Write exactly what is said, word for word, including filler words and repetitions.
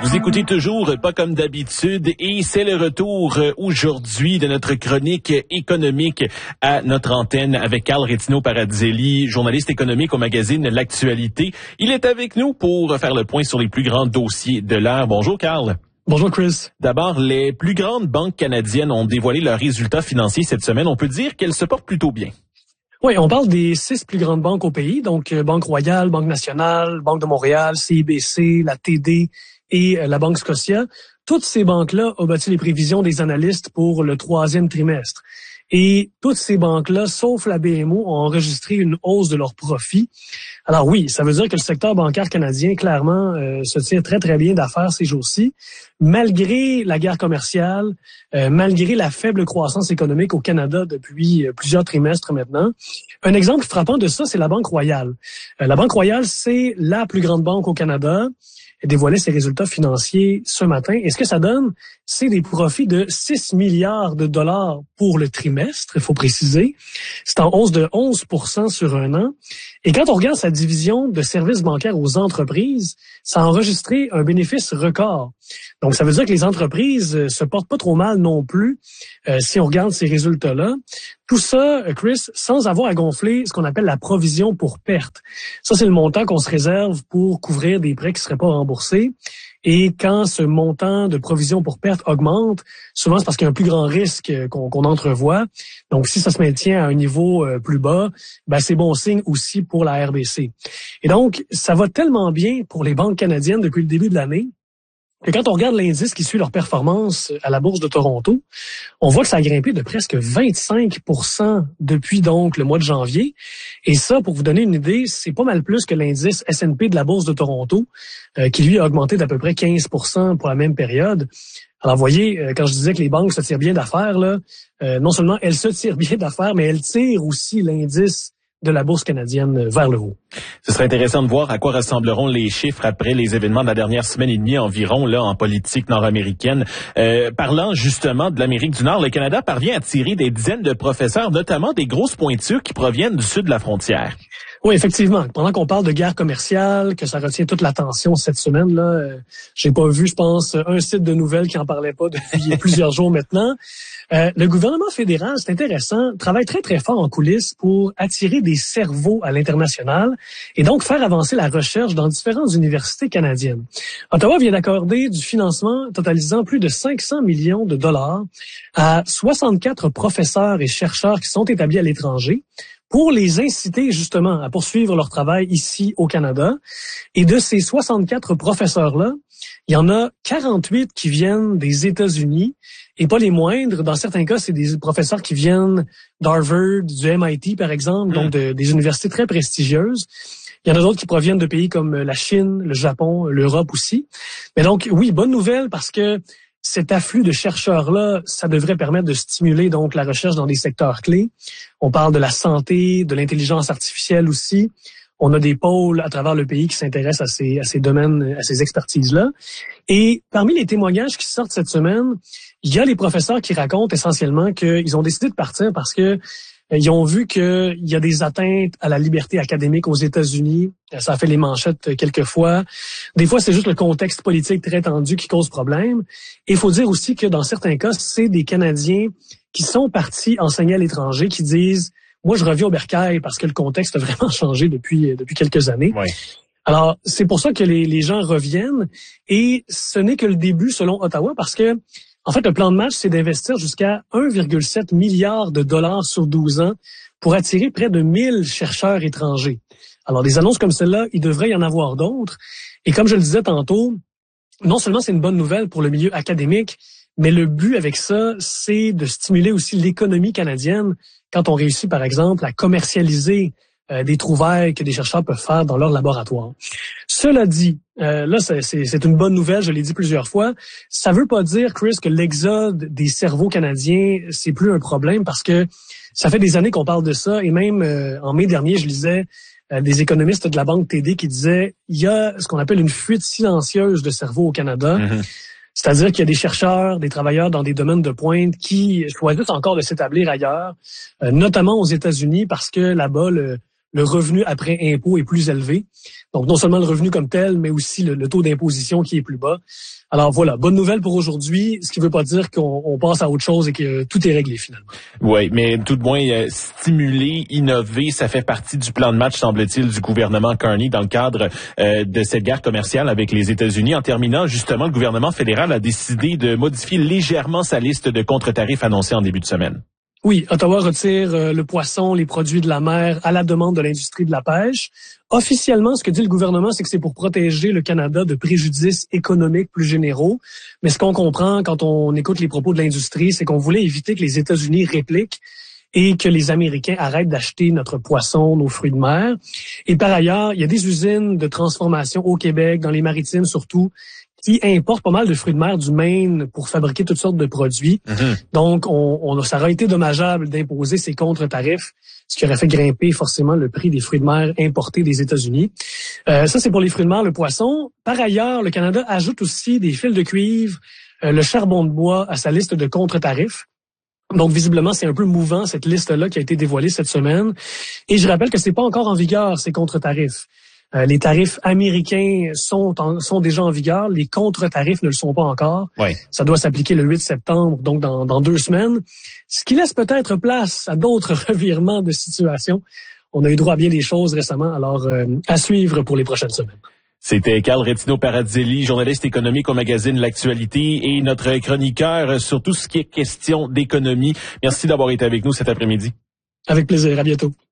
Vous écoutez toujours Pas comme d'habitude et c'est le retour aujourd'hui de notre chronique économique à notre antenne avec Carl Rétino-Paradzelli, journaliste économique au magazine L'Actualité. Il est avec nous pour faire le point sur les plus grands dossiers de l'heure. Bonjour Carl. Bonjour Chris. D'abord, les plus grandes banques canadiennes ont dévoilé leurs résultats financiers cette semaine. On peut dire qu'elles se portent plutôt bien. Oui, on parle des six plus grandes banques au pays, donc Banque Royale, Banque Nationale, Banque de Montréal, C I B C, la T D et la Banque Scotia. Toutes ces banques-là ont battu les prévisions des analystes pour le troisième trimestre. Et toutes ces banques-là, sauf la B M O, ont enregistré une hausse de leurs profits. Alors oui, ça veut dire que le secteur bancaire canadien, clairement, euh, se tire très, très bien d'affaires ces jours-ci, malgré la guerre commerciale, euh, malgré la faible croissance économique au Canada depuis euh, plusieurs trimestres maintenant. Un exemple frappant de ça, c'est la Banque Royale. Euh, la Banque Royale, c'est la plus grande banque au Canada. Elle dévoilait ses résultats financiers ce matin. Et ce que ça donne, c'est des profits de six milliards de dollars pour le trimestre, il faut préciser. C'est en hausse de onze pour cent sur un an. Et quand on regarde sa division de services bancaires aux entreprises, ça a enregistré un bénéfice record. Donc, ça veut dire que les entreprises se portent pas trop mal non plus euh, si on regarde ces résultats-là. Tout ça, Chris, sans avoir à gonfler ce qu'on appelle la provision pour perte. Ça, c'est le montant qu'on se réserve pour couvrir des prêts qui seraient pas remboursés. Et quand ce montant de provision pour perte augmente, souvent c'est parce qu'il y a un plus grand risque qu'on, qu'on entrevoit. Donc, si ça se maintient à un niveau euh, plus bas, ben c'est bon signe aussi pour la R B C. Et donc, ça va tellement bien pour les banques canadiennes depuis le début de l'année que quand on regarde l'indice qui suit leur performance à la Bourse de Toronto, on voit que ça a grimpé de presque vingt-cinq pour cent depuis donc le mois de janvier. Et ça, pour vous donner une idée, c'est pas mal plus que l'indice S and P de la Bourse de Toronto, euh, qui lui a augmenté d'à peu près quinze pour cent pour la même période. Alors, vous voyez, euh, quand je disais que les banques se tirent bien d'affaires, là, euh, non seulement elles se tirent bien d'affaires, mais elles tirent aussi l'indice de la bourse canadienne vers le haut. Ce serait intéressant de voir à quoi ressembleront les chiffres après les événements de la dernière semaine et demie environ là en politique nord-américaine. Euh, parlant justement de l'Amérique du Nord, le Canada parvient à tirer des dizaines de professeurs, notamment des grosses pointures qui proviennent du sud de la frontière. Oui, effectivement. Pendant qu'on parle de guerre commerciale, que ça retient toute l'attention cette semaine-là, euh, j'ai pas vu, je pense, un site de nouvelles qui en parlait pas depuis plusieurs jours maintenant. Euh, le gouvernement fédéral, c'est intéressant, travaille très, très fort en coulisses pour attirer des cerveaux à l'international et donc faire avancer la recherche dans différentes universités canadiennes. Ottawa vient d'accorder du financement totalisant plus de cinq cents millions de dollars à soixante-quatre professeurs et chercheurs qui sont établis à l'étranger pour les inciter justement à poursuivre leur travail ici au Canada. Et de ces soixante-quatre professeurs-là, il y en a quarante-huit qui viennent des États-Unis, et pas les moindres. Dans certains cas, c'est des professeurs qui viennent d'Harvard, du M I T par exemple, donc de, des universités très prestigieuses. Il y en a d'autres qui proviennent de pays comme la Chine, le Japon, l'Europe aussi. Mais donc, oui, bonne nouvelle parce que cet afflux de chercheurs-là, ça devrait permettre de stimuler donc la recherche dans des secteurs clés. On parle de la santé, de l'intelligence artificielle aussi. On a des pôles à travers le pays qui s'intéressent à ces, à ces domaines, à ces expertises-là. Et parmi les témoignages qui sortent cette semaine, il y a les professeurs qui racontent essentiellement qu'ils ont décidé de partir parce que ils ont vu qu'il y a des atteintes à la liberté académique aux États-Unis. Ça a fait les manchettes quelques fois. Des fois, c'est juste le contexte politique très tendu qui cause problème. Et il faut dire aussi que dans certains cas, c'est des Canadiens qui sont partis enseigner à l'étranger qui disent « Moi, je reviens au bercail parce que le contexte a vraiment changé depuis depuis quelques années. Ouais. » Alors, c'est pour ça que les, les gens reviennent. Et ce n'est que le début selon Ottawa parce que en fait, le plan de match, c'est d'investir jusqu'à un virgule sept milliard de dollars sur douze ans pour attirer près de mille chercheurs étrangers. Alors, des annonces comme celle-là, il devrait y en avoir d'autres. Et comme je le disais tantôt, non seulement c'est une bonne nouvelle pour le milieu académique, mais le but avec ça, c'est de stimuler aussi l'économie canadienne quand on réussit, par exemple, à commercialiser euh, des trouvailles que des chercheurs peuvent faire dans leur laboratoire. Cela dit, euh, là, c'est, c'est, c'est une bonne nouvelle, je l'ai dit plusieurs fois. Ça veut pas dire, Chris, que l'exode des cerveaux canadiens, c'est plus un problème parce que ça fait des années qu'on parle de ça. Et même euh, en mai dernier, je lisais euh, des économistes de la Banque T D qui disaient il y a ce qu'on appelle une fuite silencieuse de cerveaux au Canada. Mm-hmm. C'est-à-dire qu'il y a des chercheurs, des travailleurs dans des domaines de pointe qui choisissent encore de s'établir ailleurs, euh, notamment aux États-Unis parce que là-bas, le le revenu après impôt est plus élevé. Donc, non seulement le revenu comme tel, mais aussi le, le taux d'imposition qui est plus bas. Alors voilà, bonne nouvelle pour aujourd'hui, ce qui ne veut pas dire qu'on on passe à autre chose et que tout est réglé finalement. Oui, mais tout de moins, euh, stimuler, innover, ça fait partie du plan de match, semble-t-il, du gouvernement Carney dans le cadre euh, de cette guerre commerciale avec les États-Unis. En terminant, justement, le gouvernement fédéral a décidé de modifier légèrement sa liste de contre-tarifs annoncés en début de semaine. Oui, Ottawa retire euh, le poisson, les produits de la mer à la demande de l'industrie de la pêche. Officiellement, ce que dit le gouvernement, c'est que c'est pour protéger le Canada de préjudices économiques plus généraux. Mais ce qu'on comprend quand on écoute les propos de l'industrie, c'est qu'on voulait éviter que les États-Unis répliquent et que les Américains arrêtent d'acheter notre poisson, nos fruits de mer. Et par ailleurs, il y a des usines de transformation au Québec, dans les maritimes surtout, qui importent pas mal de fruits de mer du Maine pour fabriquer toutes sortes de produits. Mm-hmm. Donc, on, on, ça aurait été dommageable d'imposer ces contre-tarifs, ce qui aurait fait grimper forcément le prix des fruits de mer importés des États-Unis. Euh, ça, c'est pour les fruits de mer, le poisson. Par ailleurs, le Canada ajoute aussi des fils de cuivre, euh, le charbon de bois à sa liste de contre-tarifs. Donc, visiblement, c'est un peu mouvant, cette liste-là qui a été dévoilée cette semaine. Et je rappelle que c'est pas encore en vigueur, ces contre-tarifs. Euh, les tarifs américains sont, en, sont déjà en vigueur. Les contre-tarifs ne le sont pas encore. Ouais. Ça doit s'appliquer le huit septembre, donc dans, dans deux semaines. Ce qui laisse peut-être place à d'autres revirements de situation. On a eu droit à bien des choses récemment, alors euh, à suivre pour les prochaines semaines. C'était Carl Retino-Paradzelli, journaliste économique au magazine L'Actualité et notre chroniqueur sur tout ce qui est question d'économie. Merci d'avoir été avec nous cet après-midi. Avec plaisir. À bientôt.